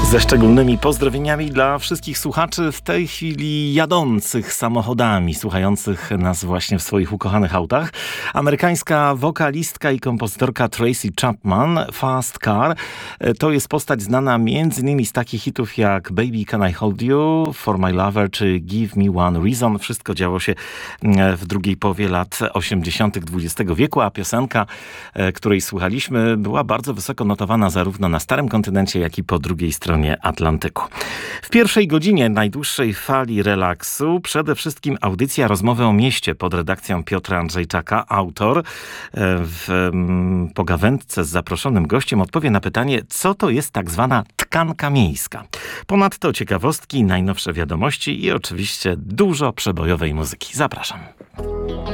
Ze szczególnymi pozdrowieniami dla wszystkich słuchaczy w tej chwili jadących samochodami, słuchających nas właśnie w swoich ukochanych autach. Amerykańska wokalistka i kompozytorka Tracy Chapman, Fast Car, to jest postać znana m.in. z takich hitów jak Baby Can I Hold You, For My Lover czy Give Me One Reason. Wszystko działo się w drugiej połowie lat 80. XX wieku, a piosenka, której słuchaliśmy, była bardzo wysoko notowana zarówno na starym kontynencie, jak i po drugiej stronie Atlantyku. W pierwszej godzinie najdłuższej fali relaksu przede wszystkim audycja Rozmowy o mieście pod redakcją Piotra Andrzejczaka. Autor w pogawędce z zaproszonym gościem odpowie na pytanie, co to jest tak zwana tkanka miejska. Ponadto ciekawostki, najnowsze wiadomości i oczywiście dużo przebojowej muzyki. Zapraszam.